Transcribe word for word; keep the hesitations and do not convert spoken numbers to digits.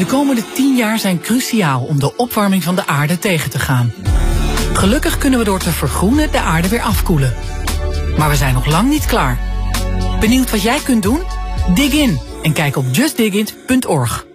De komende tien jaar zijn cruciaal om de opwarming van de aarde tegen te gaan. Gelukkig kunnen we door te vergroenen de aarde weer afkoelen. Maar we zijn nog lang niet klaar. Benieuwd wat jij kunt doen? Dig in en kijk op just dig it punt org.